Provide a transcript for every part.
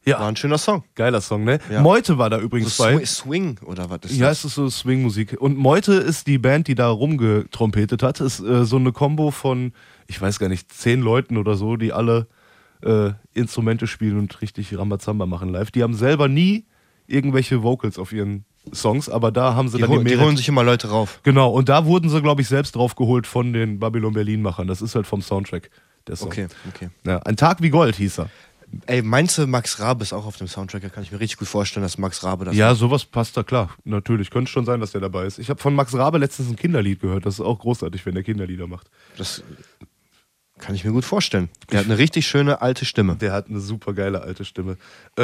Ja. War ein schöner Song. Geiler Song, ne? Ja. Meute war da übrigens So bei. Swing oder was ist Ja, das? es ist so Swing-Musik. Und Meute ist die Band, die da rumgetrompetet hat. Ist so eine Kombo von, ich weiß gar nicht, 10 Leuten oder so, die alle Instrumente spielen und richtig Rambazamba machen live. Die haben selber nie irgendwelche Vocals auf ihren Songs, aber da haben sie dann Die holen sich immer Leute rauf. Genau, und da wurden sie, glaube ich, selbst drauf geholt von den Babylon Berlin-Machern. Das ist halt vom Soundtrack der Song. Okay. Ja, Ein Tag wie Gold hieß er. Ey, meinst du, Max Rabe ist auch auf dem Soundtrack? Da kann ich mir richtig gut vorstellen, dass Max Rabe das Ja, macht. sowas passt da, klar. Natürlich. Könnte schon sein, dass der dabei ist. Ich habe von Max Rabe letztens ein Kinderlied gehört. Das ist auch großartig, wenn der Kinderlieder macht. Das kann ich mir gut vorstellen. Der hat eine richtig schöne alte Stimme. Der hat eine super geile alte Stimme.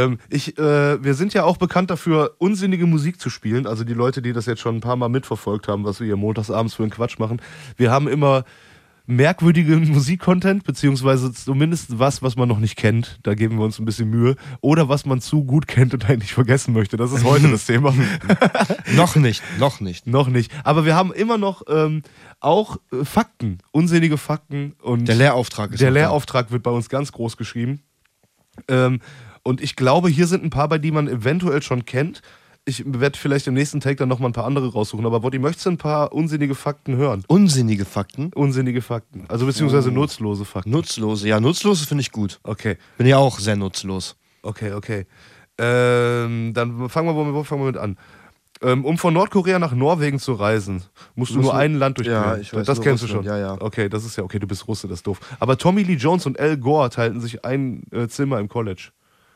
Wir sind ja auch bekannt dafür, unsinnige Musik zu spielen. Also die Leute, die das jetzt schon ein paar Mal mitverfolgt haben, was wir hier montagsabends für einen Quatsch machen. Wir haben immer merkwürdigen Musikcontent, beziehungsweise zumindest was man noch nicht kennt. Da geben wir uns ein bisschen Mühe. Oder was man zu gut kennt und eigentlich vergessen möchte. Das ist heute das Thema. Noch nicht. Noch nicht. Aber wir haben immer noch auch Fakten, unsinnige Fakten. Und Der Lehrauftrag ist der noch da. Lehrauftrag wird bei uns ganz groß geschrieben. Und ich glaube, hier sind ein paar bei, die man eventuell schon kennt. Ich werde vielleicht im nächsten Take dann nochmal ein paar andere raussuchen. Aber Wotti, möchtest du ein paar unsinnige Fakten hören? Unsinnige Fakten? Unsinnige Fakten. Also beziehungsweise nutzlose Fakten. Nutzlose. Ja, nutzlose finde ich gut. Okay. Bin ja auch sehr nutzlos. Okay. Dann fangen wir mit an. Um von Nordkorea nach Norwegen zu reisen, musst du nur ein Land durchqueren. Ja, ich weiß das nur kennst Russland, du schon. ja. Okay, das ist ja okay, du bist Russe, das ist doof. Aber Tommy Lee Jones und Al Gore teilten sich ein Zimmer im College.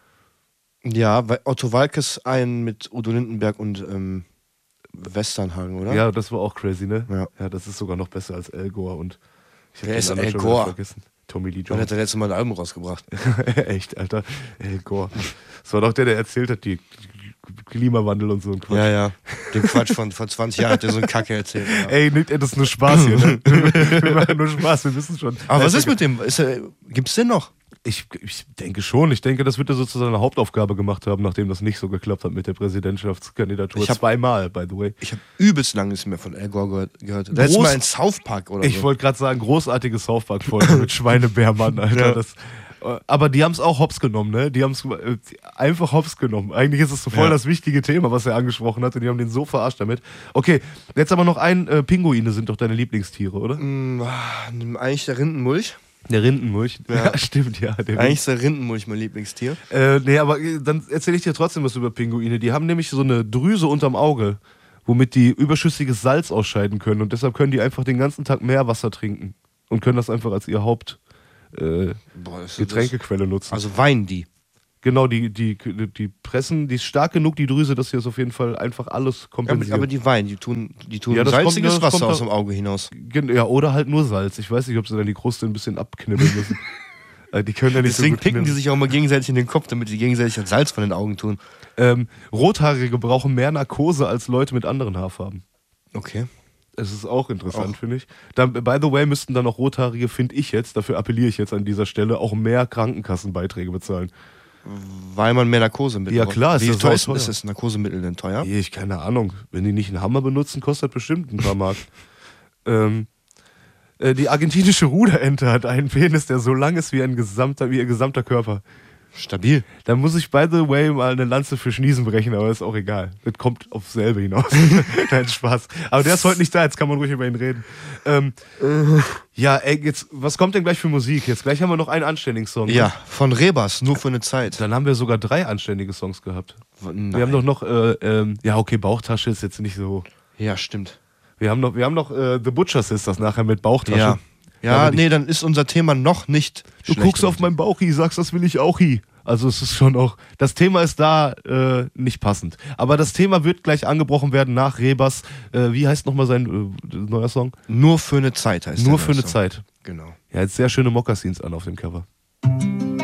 Ja, weil Otto Walkes einen mit Udo Lindenberg und Westernhagen, oder? Ja, das war auch crazy, ne? Ja. Das ist sogar noch besser als Al Gore und ich hab Wer den ist anderen Al schon Gore? wieder vergessen. Tommy Lee Wann Jones. hat er letztes Mal ein Album rausgebracht? Echt, Alter. Al Gore. Das war doch der erzählt hat, die Klimawandel und so ein Quatsch. Ja. Den Quatsch von 20 Jahren hat der so eine Kacke erzählt. Ja. Ey, das ist nur Spaß hier, ne? Wir machen nur Spaß, wir wissen schon. Aber was ist mit dem? Gibt's den noch? Ich denke schon. Ich denke, das wird er sozusagen eine Hauptaufgabe gemacht haben, nachdem das nicht so geklappt hat mit der Präsidentschaftskandidatur. Ich hab- Zweimal, by the way. Ich habe übelst lange nichts mehr von Al Gore gehört. Letztes Mal in South Park oder Ich so. wollte gerade sagen, großartige South Park-Folge mit Schweinebärmann, Alter. Ja. Aber die haben es auch hops genommen, ne? Die haben es einfach hops genommen. Eigentlich ist es so voll das wichtige Thema, was er angesprochen hat. Und die haben den so verarscht damit. Okay, jetzt aber noch Pinguine sind doch deine Lieblingstiere, oder? Eigentlich der Rindenmulch. Der Rindenmulch. Ja, stimmt, ja. Eigentlich ist der Rindenmulch mein Lieblingstier. Nee, aber dann erzähle ich dir trotzdem was über Pinguine. Die haben nämlich so eine Drüse unterm Auge, womit die überschüssiges Salz ausscheiden können. Und deshalb können die einfach den ganzen Tag Meerwasser trinken. Und können das einfach als ihr Getränkequelle nutzen. Also weinen die. Genau, die pressen, die ist stark genug, die Drüse, dass sie das auf jeden Fall einfach alles kompensieren. Aber die weinen, die tun Ja, das salziges kommt- das Wasser kommt aus da- dem Auge hinaus. Ja, oder halt nur Salz. Ich weiß nicht, ob sie dann die Kruste ein bisschen abknibbeln müssen. Die können ja nicht Deswegen so gut picken die knibbeln. sich auch mal gegenseitig in den Kopf, damit die gegenseitig das Salz von den Augen tun. Rothaarige brauchen mehr Narkose als Leute mit anderen Haarfarben. Okay. Es ist auch interessant, finde ich. Dann, by the way, müssten dann auch Rothaarige, finde ich jetzt, dafür appelliere ich jetzt an dieser Stelle, auch mehr Krankenkassenbeiträge bezahlen. Weil man mehr Narkosemittel Ja, klar, ist Wie das teuer sauteuer. ist das Narkosemittel denn teuer? Ich keine Ahnung. Wenn die nicht einen Hammer benutzen, kostet bestimmt ein paar Mark. Die argentinische Ruderente hat einen Penis, der so lang ist wie ihr gesamter Körper. Stabil. Da muss ich, by the way, mal eine Lanze für Schniesen brechen, aber ist auch egal. Das kommt aufs selbe hinaus. Nein, Spaß. Aber der ist heute nicht da, jetzt kann man ruhig über ihn reden. Ja, ey, jetzt, was kommt denn gleich für Musik? Jetzt gleich haben wir noch einen anständigen Song. Ja, von Rebas, nur für eine Zeit. Dann haben wir sogar 3 anständige Songs gehabt. Nein. Wir haben doch noch, ja, okay, Bauchtasche ist jetzt nicht so. Ja, stimmt. Wir haben noch The Butcher Sisters nachher mit Bauchtasche. Ja. Ja, nee, dann ist unser Thema noch nicht Du schlecht. guckst auf meinen Bauchi, sagst, das will ich auch hi. Also es ist schon auch, das Thema ist da nicht passend. Aber das Thema wird gleich angebrochen werden nach Rebas. Wie heißt nochmal sein neuer Song? Nur für eine Zeit heißt Nur der für eine Song. Zeit. Genau. Ja, jetzt sehr schöne Mokassins an auf dem Cover.